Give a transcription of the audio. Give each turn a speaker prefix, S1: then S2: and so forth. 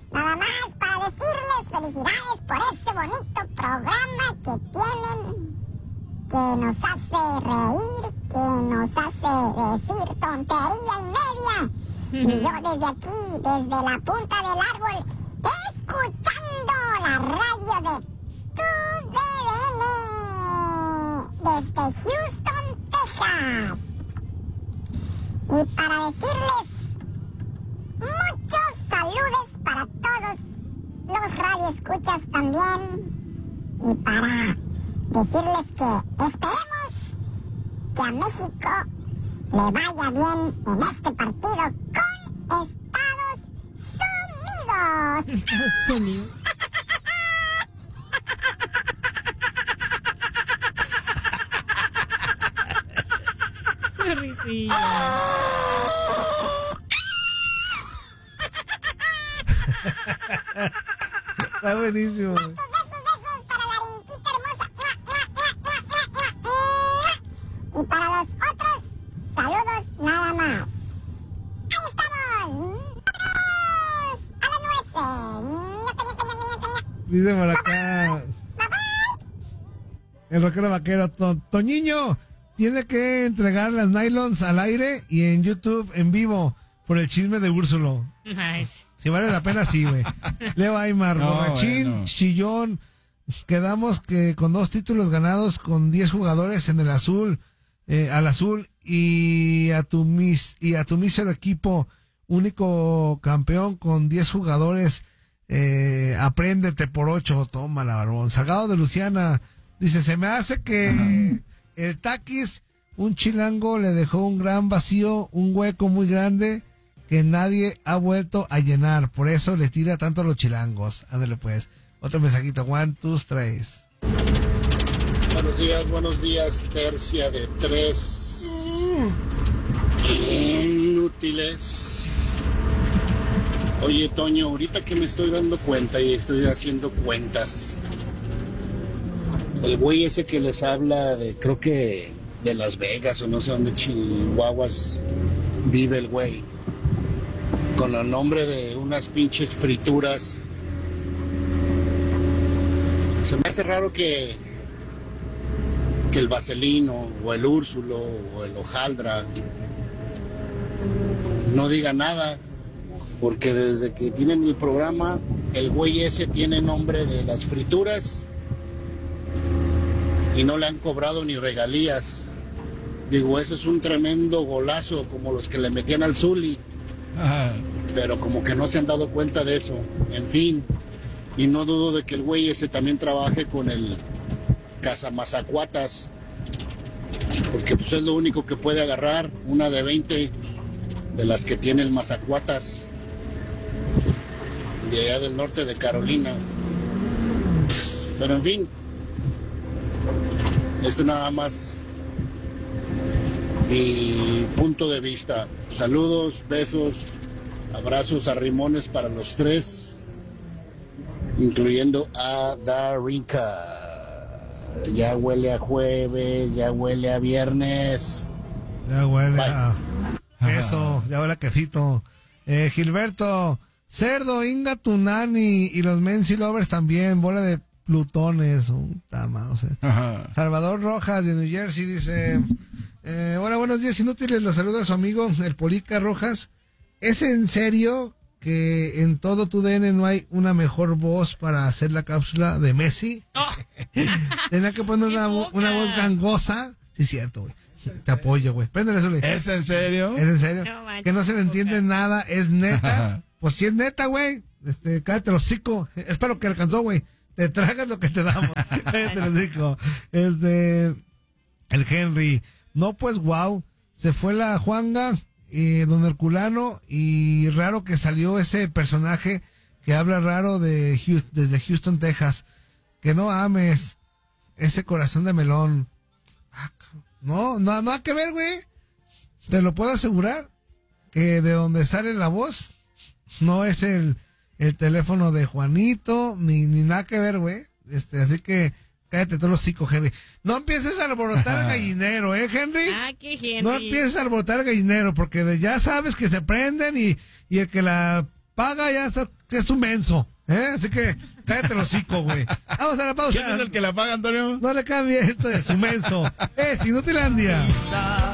S1: Nada más para decirles felicidades por ese bonito programa que tienen, que nos hace reír, que nos hace decir tontería y media. Y yo desde aquí, desde la punta del árbol, escuchando la radio de TUDN desde Houston, Texas. Y para decirles muchos saludos para todos los radioescuchas también. Y para decirles que esperemos que a México le vaya bien en este partido con Estados Unidos.
S2: Estados Unidos. Risilla.
S3: Está buenísimo.
S1: Besos para la rinquita hermosa. Y para los otros, saludos nada más. Ahí estamos. ¡Vámonos a la nuez!
S3: Dice por acá. El rockero vaquero Toñiño tiene que entregar las nylons al aire y en YouTube en vivo por el chisme de Úrsulo.
S2: Nice.
S3: Si vale la pena, sí, güey. Leo Aymar, borrachín,
S4: bueno.
S3: chillón. Quedamos que con 2 títulos ganados con 10 jugadores en el azul, al azul y a tu mísero equipo, único campeón con 10 jugadores. Apréndete por 8, tómala, barbón. Salgado de Luciana dice, se me hace que el Taquis, un chilango, le dejó un gran vacío, un hueco muy grande que nadie ha vuelto a llenar. Por eso le tira tanto a los chilangos. Ándale pues. Otro mensajito. 1, 2, 3.
S5: Buenos días, tercia de 3 inútiles. Oye, Toño, ahorita que me estoy dando cuenta y estoy haciendo cuentas, el güey ese que les habla de, creo que de Las Vegas o no sé dónde Chihuahuas vive el güey, con el nombre de unas pinches frituras. Se me hace raro que el Vaselino o el Úrsulo o el Hojaldra no diga nada, porque desde que tienen el programa, el güey ese tiene nombre de las frituras y no le han cobrado ni regalías. Digo, eso es un tremendo golazo como los que le metían al Zuli. Pero como que no se han dado cuenta de eso. En fin, y no dudo de que el güey ese también trabaje con el Cazamazacuatas, porque pues es lo único que puede agarrar, una de 20 de las que tiene el Mazacuatas, de allá del norte de Carolina. Pero en fin, eso nada más mi punto de vista. Saludos, besos, abrazos, arrimones para los 3, incluyendo a Darinka. Ya huele a jueves, ya huele a viernes.
S3: Ya huele
S5: Bye.
S3: a eso, ya huele a quefito. Gilberto, Cerdo, Inga Tunani y los Menzi Lovers también, bola de plutones. Salvador Rojas de New Jersey dice, hola, buenos días inútiles, los saluda su amigo el Polica Rojas. ¿Es en serio que en todo tu DN no hay una mejor voz para hacer la cápsula de Messi?
S2: Oh.
S3: Tenía que poner una voz gangosa. Sí, cierto, güey. Te apoyo, güey. Préndele eso, güey.
S4: ¿Es en serio?
S3: ¿Es en serio?
S2: No manches,
S3: que no se le entiende nada, es neta. Pues si es neta, güey. Cállate los hocico. Es para lo que alcanzó, güey. Te tragas lo que te damos. Cállate los hocico. El Henry. No, pues, wow. Se fue la Juanga y don Herculano, y raro que salió ese personaje que habla raro desde Houston, Texas. Que no ames ese corazón de melón. No hay que ver, güey. Te lo puedo asegurar que de donde sale la voz no es el teléfono de Juanito, ni nada que ver, güey. Así que cállate todos los hocico, Henry. No empieces a alborotar gallinero, Henry.
S2: Ah, qué Henry.
S3: No empieces a alborotar gallinero, porque ya sabes que se prenden y el que la paga ya está es un menso. Así que cállate el hocico, güey. Vamos a la pausa.
S2: ¿Quién es el que la paga, Antonio?
S3: No le cambie esto de su menso. Es Inutilandia.